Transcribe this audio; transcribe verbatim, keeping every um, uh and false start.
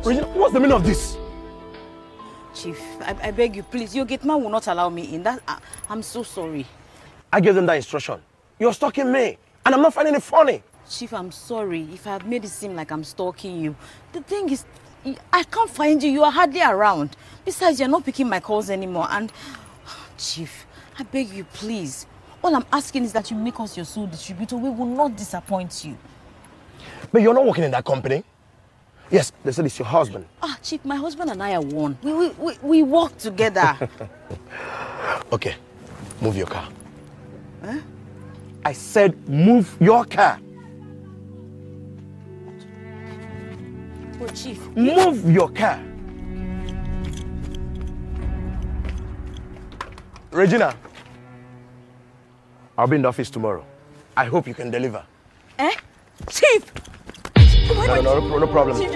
Regina, what's the meaning of this? Chief, I, I beg you, please. Your gate man will not allow me in. That I, I'm so sorry. I gave them that instruction. You're stalking me, and I'm not finding it funny. Chief, I'm sorry if I have made it seem like I'm stalking you. The thing is, I can't find you. You are hardly around. Besides, you're not picking my calls anymore. And, Chief, I beg you, please. All I'm asking is that you make us your sole distributor. We will not disappoint you. But you're not working in that company. Yes, they said it's your husband. Ah, Chief, my husband and I are one. We, we, we, we work together. Okay, move your car. Huh? I said move your car. Oh, Chief. Move your car. Regina, I'll be in the office tomorrow. I hope you can deliver. Eh? Chief! No, no, no, no problem.